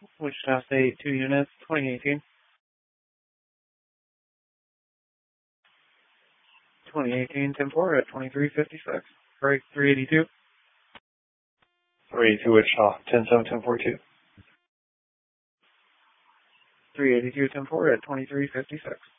Wichita State, 2 units, 2018. 2018, 10-4 at 2356. Break 382. 382 Wichita, 10-7, 10-42. 382, 10-4 at 2356.